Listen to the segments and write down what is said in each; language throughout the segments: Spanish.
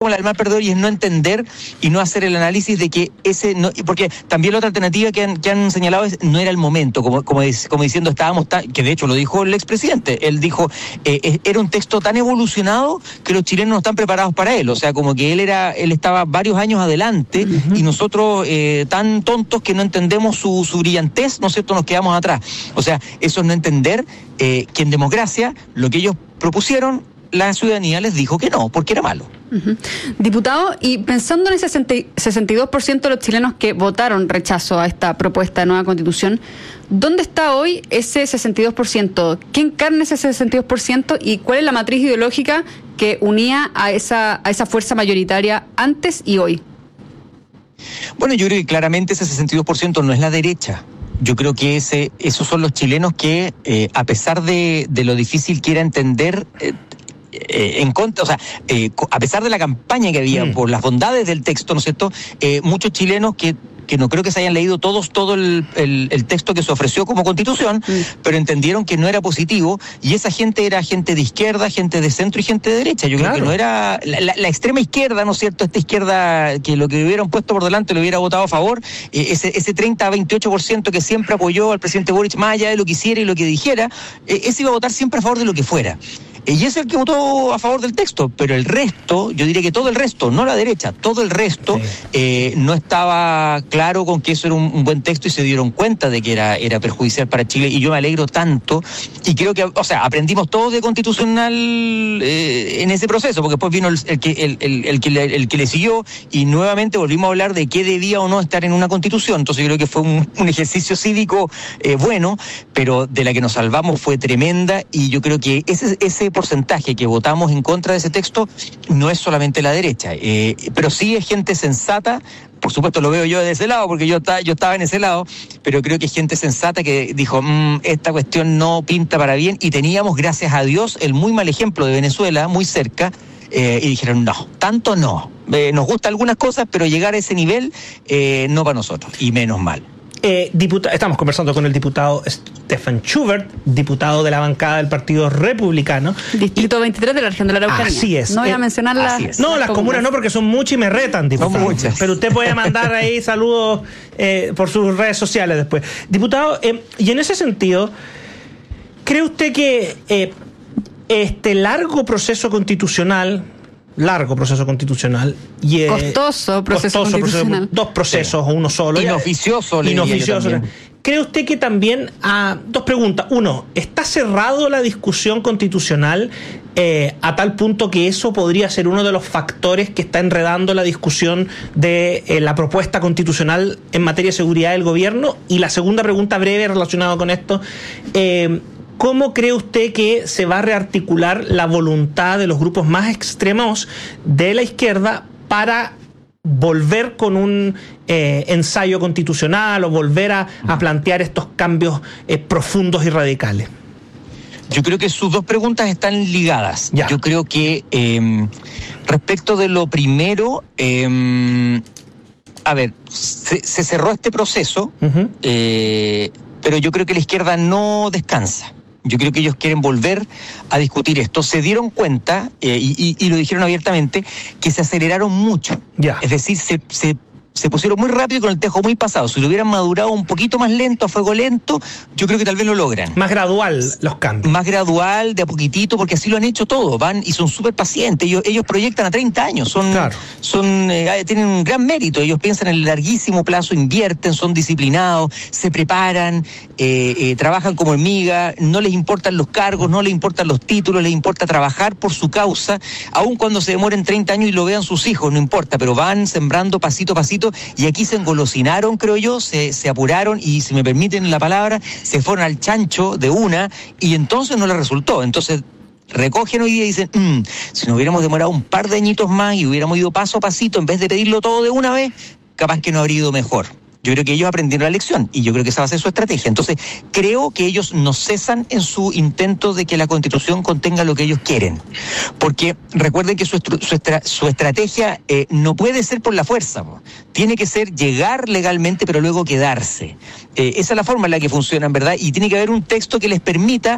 como la del mal perdedor, y es no entender y no hacer el análisis de que ese no, porque también la otra alternativa que han señalado es no era el momento, como diciendo que de hecho lo dijo el expresidente, él dijo era un texto tan evolucionado que los chilenos no están preparados para él, o sea, como que él estaba varios años adelante, y nosotros tan tontos que no entendemos su brillantez, ¿no es cierto?, nos quedamos atrás. O sea, eso es no entender que en democracia lo que ellos propusieron, la ciudadanía les dijo que no, porque era malo. Diputado, y pensando en ese 62% de los chilenos que votaron rechazo a esta propuesta de nueva constitución, ¿dónde está hoy ese 62%? ¿Qué encarna ese 62% y cuál es la matriz ideológica que unía a esa fuerza mayoritaria antes y hoy? Bueno, yo creo que claramente ese 62% no es la derecha. Yo creo que esos son los chilenos que, a pesar de lo difícil que era entender, en contra, o sea, a pesar de la campaña que había por las bondades del texto, ¿no es cierto?, muchos chilenos que no creo que se hayan leído todo el texto que se ofreció como constitución, pero entendieron que no era positivo, y esa gente era gente de izquierda, gente de centro y gente de derecha. Yo creo que no era la extrema izquierda, ¿no es cierto?, esta izquierda que lo que hubieran puesto por delante lo hubiera votado a favor, ese 30-28% que siempre apoyó al presidente Boric, más allá de lo que hiciera y lo que dijera, ese iba a votar siempre a favor de lo que fuera. Y es el que votó a favor del texto, pero el resto, yo diría que todo el resto, no la derecha, todo el resto no estaba claro con que eso era un buen texto, y se dieron cuenta de que era perjudicial para Chile, y yo me alegro tanto, y creo que, o sea, aprendimos todos de constitucional en ese proceso, porque después vino el que le siguió, y nuevamente volvimos a hablar de qué debía o no estar en una constitución. Entonces yo creo que fue un ejercicio cívico bueno, pero de la que nos salvamos fue tremenda, y yo creo que ese porcentaje que votamos en contra de ese texto no es solamente la derecha, pero sí es gente sensata. Por supuesto lo veo yo de ese lado, porque yo estaba en ese lado, pero creo que es gente sensata que dijo, esta cuestión no pinta para bien, y teníamos, gracias a Dios, el muy mal ejemplo de Venezuela, muy cerca, y dijeron, no, tanto no, nos gustan algunas cosas, pero llegar a ese nivel, no para nosotros, y menos mal. Estamos conversando con el diputado Stefan Schubert, diputado de la bancada del Partido Republicano. Distrito 23 de la región de la Araucanía. Así es. No voy a mencionar las comunas no, porque son muchas y me retan, diputado. Son muchas. Pero usted puede mandar ahí saludos por sus redes sociales después. Diputado, y en ese sentido, ¿cree usted que este largo proceso constitucional y costoso proceso constitucional, dos procesos o uno solo, inoficioso, ¿cree usted que también, dos preguntas, uno, está cerrado la discusión constitucional a tal punto que eso podría ser uno de los factores que está enredando la discusión de la propuesta constitucional en materia de seguridad del gobierno? Y la segunda pregunta breve relacionada con esto, ¿cómo cree usted que se va a rearticular la voluntad de los grupos más extremos de la izquierda para volver con un ensayo constitucional o volver a plantear estos cambios profundos y radicales? Yo creo que sus dos preguntas están ligadas. Ya. Yo creo que respecto de lo primero, se cerró este proceso, pero yo creo que la izquierda no descansa. Yo creo que ellos quieren volver a discutir esto. Se dieron cuenta, y lo dijeron abiertamente, que se aceleraron mucho. Ya. Es decir, se pusieron muy rápido y con el tejo muy pasado. Si lo hubieran madurado un poquito más lento, a fuego lento, yo creo que tal vez lo logran. Más gradual los cambios. Más gradual, de a poquitito, porque así lo han hecho todo. Van y son súper pacientes. Ellos proyectan a 30 años. Tienen un gran mérito. Ellos piensan en el larguísimo plazo, invierten, son disciplinados, se preparan, trabajan como hormiga, no les importan los cargos, no les importan los títulos, les importa trabajar por su causa, aun cuando se demoren 30 años y lo vean sus hijos, no importa, pero van sembrando pasito a pasito. Y aquí se engolosinaron, creo yo, se apuraron y, si me permiten la palabra, se fueron al chancho de una, y entonces no les resultó. Entonces recogen hoy día y dicen, si nos hubiéramos demorado un par de añitos más y hubiéramos ido paso a pasito en vez de pedirlo todo de una vez, capaz que nos habría ido mejor. Yo creo que ellos aprendieron la lección, y yo creo que esa va a ser su estrategia. Entonces, creo que ellos no cesan en su intento de que la Constitución contenga lo que ellos quieren. Porque recuerden que su estrategia no puede ser por la fuerza, tiene que ser llegar legalmente, pero luego quedarse. Esa es la forma en la que funcionan, ¿verdad? Y tiene que haber un texto que les permita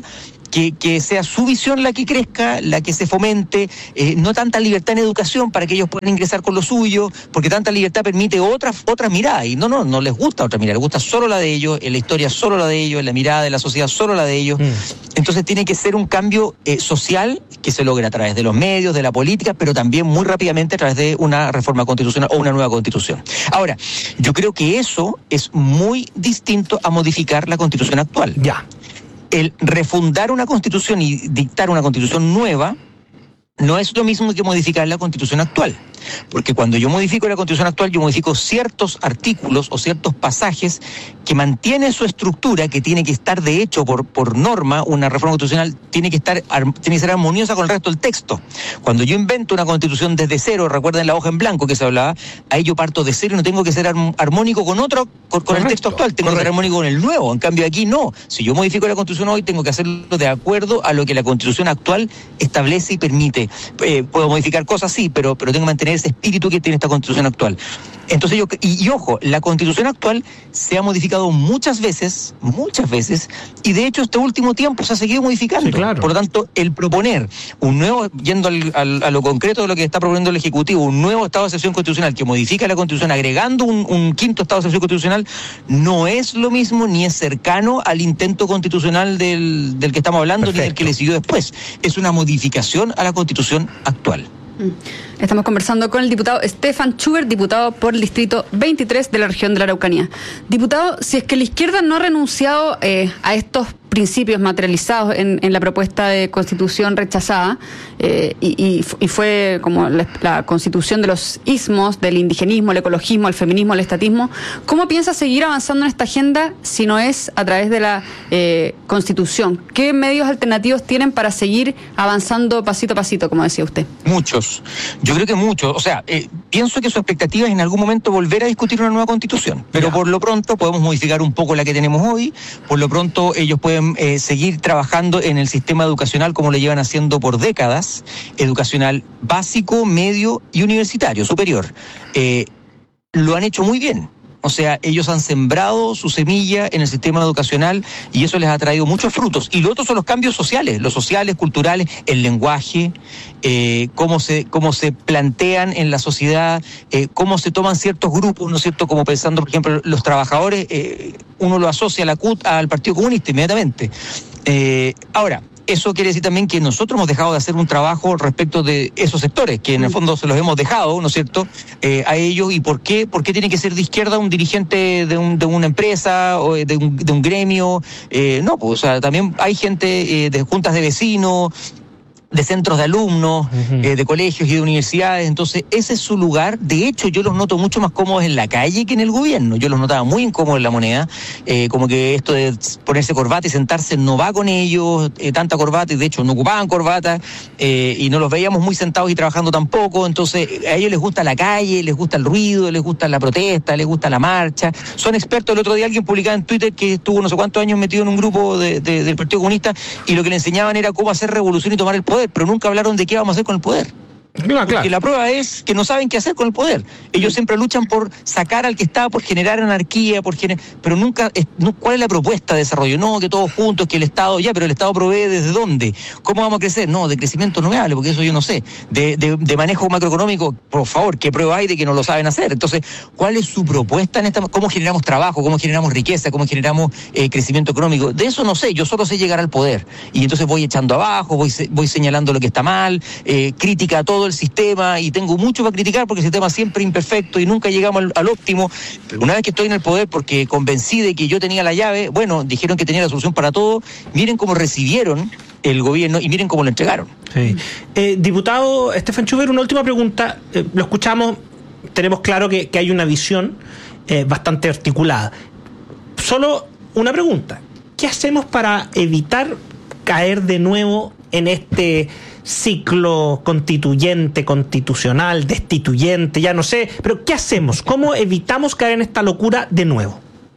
que sea su visión la que crezca, la que se fomente, no tanta libertad en educación para que ellos puedan ingresar con lo suyo, porque tanta libertad permite otra mirada, y no les gusta otra mirada, les gusta solo la de ellos, en la historia solo la de ellos, en la mirada de la sociedad solo la de ellos. Entonces tiene que ser un cambio social que se logra a través de los medios, de la política, pero también muy rápidamente a través de una reforma constitucional o una nueva constitución. Ahora, yo creo que eso es muy distinto a modificar la constitución actual. Ya. El refundar una constitución y dictar una constitución nueva no es lo mismo que modificar la constitución actual. Porque cuando yo modifico la constitución actual, yo modifico ciertos artículos o ciertos pasajes que mantienen su estructura, que tiene que estar de hecho por norma. Una reforma constitucional tiene que ser armoniosa con el resto del texto. Cuando yo invento una constitución desde cero, recuerden la hoja en blanco que se hablaba, ahí yo parto de cero y no tengo que ser armónico con el texto actual, tengo que ser armónico con el nuevo. En cambio aquí no. Si yo modifico la constitución hoy, tengo que hacerlo de acuerdo a lo que la constitución actual establece y permite. Puedo modificar cosas, sí, pero tengo que mantener ese espíritu que tiene esta constitución actual. Entonces ojo, la constitución actual se ha modificado muchas veces, y de hecho este último tiempo se ha seguido modificando. Sí, claro. Por lo tanto, el proponer un nuevo, yendo a lo concreto de lo que está proponiendo el Ejecutivo, un nuevo estado de excepción constitucional que modifica la constitución agregando un quinto estado de excepción constitucional, no es lo mismo ni es cercano al intento constitucional del que estamos hablando. Perfecto. Ni del que le siguió después. Es una modificación a la constitución actual. Estamos conversando con el diputado Stefan Schubert, diputado por el distrito 23 de la región de la Araucanía. Diputado, si es que la izquierda no ha renunciado a estos principios materializados en la propuesta de constitución rechazada, y fue como la constitución de los ismos, del indigenismo, el ecologismo, el feminismo, el estatismo, ¿cómo piensa seguir avanzando en esta agenda si no es a través de la constitución? ¿Qué medios alternativos tienen para seguir avanzando pasito a pasito, como decía usted? Muchos. Yo creo que muchos. O sea, pienso que su expectativa es en algún momento volver a discutir una nueva constitución, pero por lo pronto podemos modificar un poco la que tenemos hoy. Por lo pronto ellos pueden seguir trabajando en el sistema educacional como lo llevan haciendo por décadas, educacional básico, medio y universitario, superior. Lo han hecho muy bien. O sea, ellos han sembrado su semilla en el sistema educacional y eso les ha traído muchos frutos. Y lo otro son los cambios sociales, culturales, el lenguaje, cómo se plantean en la sociedad, cómo se toman ciertos grupos, ¿no es cierto? Como pensando, por ejemplo, los trabajadores, uno lo asocia a la CUT al Partido Comunista inmediatamente. Ahora, eso quiere decir también que nosotros hemos dejado de hacer un trabajo respecto de esos sectores, que en el fondo se los hemos dejado, ¿no es cierto?, a ellos. ¿Y por qué? ¿Por qué tiene que ser de izquierda un dirigente de una empresa o de un gremio? No, pues, o sea, también hay gente de juntas de vecinos, de centros de alumnos, de colegios y de universidades. Entonces ese es su lugar. De hecho, yo los noto mucho más cómodos en la calle que en el gobierno. Yo los notaba muy incómodos en La Moneda, como que esto de ponerse corbata y sentarse no va con ellos, tanta corbata, y de hecho no ocupaban corbata, y no los veíamos muy sentados y trabajando tampoco. Entonces a ellos les gusta la calle, les gusta el ruido, les gusta la protesta, les gusta la marcha. Son expertos. El otro día alguien publicaba en Twitter que estuvo no sé cuántos años metido en un grupo del Partido Comunista, y lo que le enseñaban era cómo hacer revolución y tomar el poder, pero nunca hablaron de qué vamos a hacer con el poder. Claro. Porque la prueba es que no saben qué hacer con el poder. Ellos siempre luchan por sacar al que está, por generar anarquía, pero nunca, ¿cuál es la propuesta de desarrollo? No, que todos juntos, que el Estado, pero el Estado provee ¿desde dónde? ¿Cómo vamos a crecer? No, de crecimiento no me hable, porque eso yo no sé. De manejo macroeconómico, por favor, ¿qué prueba hay de que no lo saben hacer? Entonces, ¿cuál es su propuesta cómo generamos trabajo, cómo generamos riqueza, cómo generamos crecimiento económico? De eso no sé, yo solo sé llegar al poder. Y entonces voy echando abajo, voy señalando lo que está mal, crítica a todo el sistema, y tengo mucho para criticar porque el sistema es siempre imperfecto y nunca llegamos al óptimo. Pero una vez que estoy en el poder, porque convencí de que yo tenía la llave, dijeron que tenía la solución para todo. Miren cómo recibieron el gobierno y miren cómo lo entregaron. Sí. Diputado Stefan Schubert, una última pregunta. Lo escuchamos, tenemos claro que hay una visión bastante articulada. Solo una pregunta. ¿Qué hacemos para evitar caer de nuevo en este ciclo constituyente, constitucional, destituyente, ya no sé, pero ¿qué hacemos? ¿Cómo evitamos caer en esta locura de nuevo?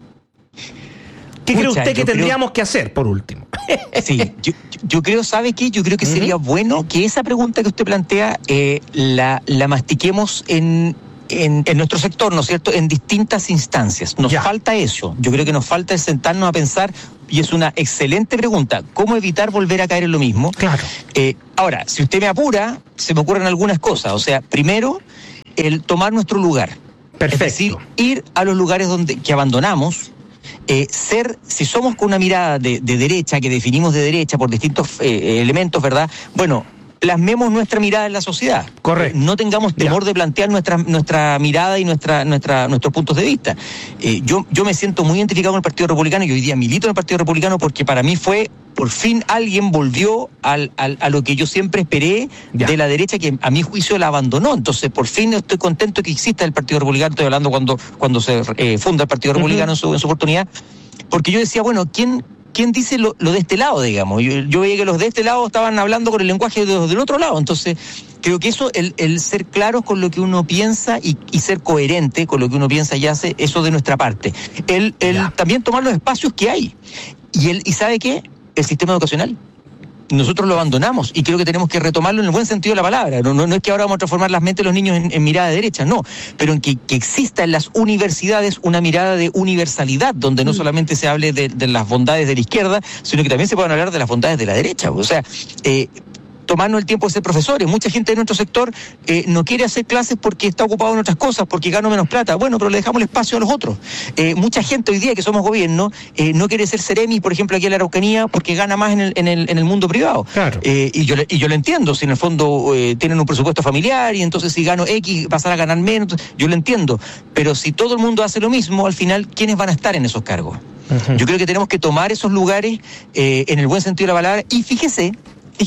¿Qué cree usted que tendríamos que hacer, por último? Sí, yo creo, ¿sabe qué? Yo creo que sería bueno que esa pregunta que usted plantea la mastiquemos en en nuestro sector, ¿no es cierto?, en distintas instancias. Nos falta eso. Yo creo que nos falta sentarnos a pensar, y es una excelente pregunta, ¿cómo evitar volver a caer en lo mismo? Claro. Ahora, si usted me apura, se me ocurren algunas cosas. O sea, primero, el tomar nuestro lugar. Perfecto. Es decir, ir a los lugares que abandonamos, si somos con una mirada de derecha, que definimos de derecha por distintos elementos, ¿verdad? Bueno, plasmemos nuestra mirada en la sociedad. Correcto. No tengamos temor de plantear nuestra mirada y nuestros puntos de vista. Yo me siento muy identificado con el Partido Republicano y hoy día milito en el Partido Republicano porque para mí por fin alguien volvió a lo que yo siempre esperé de la derecha, que a mi juicio la abandonó. Entonces, por fin estoy contento que exista el Partido Republicano. Estoy hablando cuando se funda el Partido Republicano en su oportunidad. Porque yo decía, bueno, ¿quién dice lo de este lado, digamos? Yo veía que los de este lado estaban hablando con el lenguaje del otro lado. Entonces, creo que eso, el ser claros con lo que uno piensa y ser coherente con lo que uno piensa y hace, eso de nuestra parte. También tomar los espacios que hay. ¿Y sabe qué? El sistema educacional. Nosotros lo abandonamos y creo que tenemos que retomarlo en el buen sentido de la palabra. No es que ahora vamos a transformar las mentes de los niños en mirada de derecha, no, pero en que exista en las universidades una mirada de universalidad, donde no solamente se hable de las bondades de la izquierda, sino que también se puedan hablar de las bondades de la derecha. O sea, tomarnos el tiempo de ser profesores. Mucha gente de nuestro sector no quiere hacer clases porque está ocupado en otras cosas, porque gano menos plata. Bueno, pero le dejamos el espacio a los otros. Mucha gente hoy día que somos gobierno no quiere ser Ceremi, por ejemplo, aquí en la Araucanía, porque gana más en el mundo privado. Claro. Y yo lo entiendo, si en el fondo tienen un presupuesto familiar y entonces si gano X, pasar a ganar menos, yo lo entiendo. Pero si todo el mundo hace lo mismo, al final, ¿quiénes van a estar en esos cargos? Uh-huh. Yo creo que tenemos que tomar esos lugares en el buen sentido de la palabra y fíjese,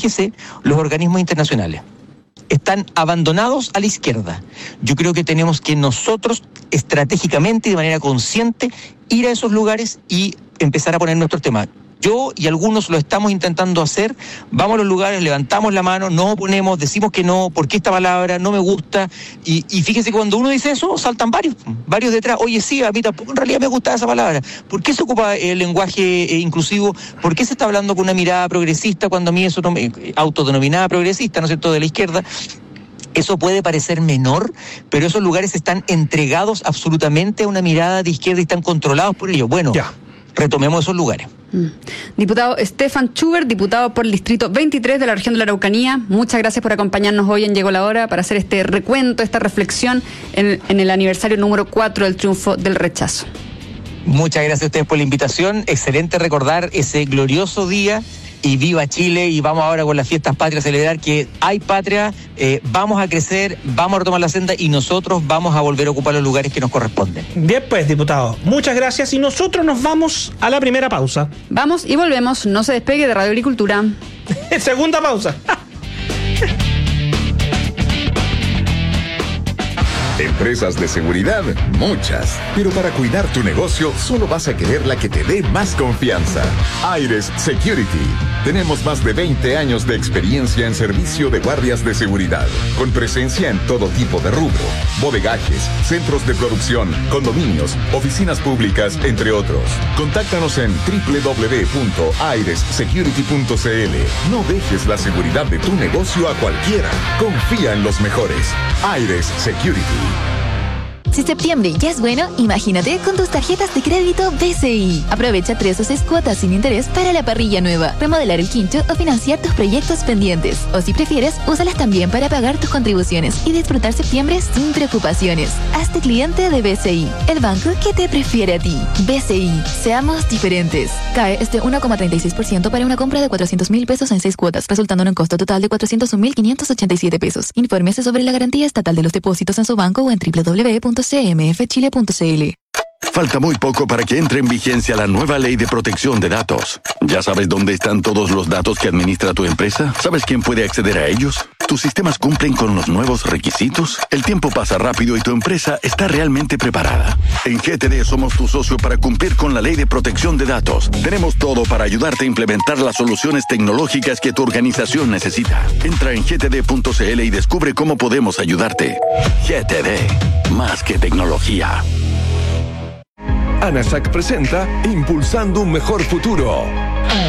los organismos internacionales están abandonados a la izquierda. Yo creo que tenemos que nosotros estratégicamente y de manera consciente ir a esos lugares y empezar a poner nuestros temas. Yo y algunos lo estamos intentando hacer, vamos a los lugares, levantamos la mano, nos oponemos, decimos que no, porque esta palabra no me gusta, y fíjese que cuando uno dice eso, saltan varios detrás. Oye, sí, a mí tampoco en realidad me gusta esa palabra. ¿Por qué se ocupa el lenguaje inclusivo? ¿Por qué se está hablando con una mirada progresista cuando a mí eso autodenominada progresista, ¿no es cierto?, de la izquierda? Eso puede parecer menor, pero esos lugares están entregados absolutamente a una mirada de izquierda y están controlados por ellos. Bueno, retomemos esos lugares. Diputado Stefan Schubert, diputado por el Distrito 23 de la región de la Araucanía, muchas gracias por acompañarnos hoy en Llegó la Hora para hacer este recuento, esta reflexión en el aniversario número 4 del triunfo del rechazo. Muchas gracias a ustedes por la invitación, excelente recordar ese glorioso día. Y viva Chile, y vamos ahora con las fiestas patrias a celebrar que hay patria, vamos a crecer, vamos a retomar la senda y nosotros vamos a volver a ocupar los lugares que nos corresponden. Bien pues, diputado, muchas gracias y nosotros nos vamos a la primera pausa. Vamos y volvemos, no se despegue de Radio Agricultura. Segunda pausa. Empresas de seguridad, muchas. Pero para cuidar tu negocio, solo vas a querer la que te dé más confianza. Aires Security. Tenemos más de 20 años de experiencia en servicio de guardias de seguridad, con presencia en todo tipo de rubro, bodegajes, centros de producción, condominios, oficinas públicas, entre otros. Contáctanos en www.airessecurity.cl. No dejes la seguridad de tu negocio a cualquiera. Confía en los mejores. Aires Security. Si septiembre ya es bueno, imagínate con tus tarjetas de crédito BCI. Aprovecha 3 o 6 cuotas sin interés para la parrilla nueva, remodelar el quincho o financiar tus proyectos pendientes. O si prefieres, úsalas también para pagar tus contribuciones y disfrutar septiembre sin preocupaciones. Hazte cliente de BCI, el banco que te prefiere a ti. BCI, seamos diferentes. CAE es de 1,36% para una compra de 400,000 pesos en 6 cuotas, resultando en un costo total de 401,587 pesos. Infórmese sobre la garantía estatal de los depósitos en su banco o en www.cmfchile.cl. Falta muy poco para que entre en vigencia la nueva Ley de Protección de Datos. ¿Ya sabes dónde están todos los datos que administra tu empresa? ¿Sabes quién puede acceder a ellos? ¿Tus sistemas cumplen con los nuevos requisitos? El tiempo pasa rápido y tu empresa está realmente preparada. En GTD somos tu socio para cumplir con la Ley de Protección de Datos. Tenemos todo para ayudarte a implementar las soluciones tecnológicas que tu organización necesita. Entra en gtd.cl y descubre cómo podemos ayudarte. GTD, más que tecnología. ANASAC presenta Impulsando un Mejor Futuro.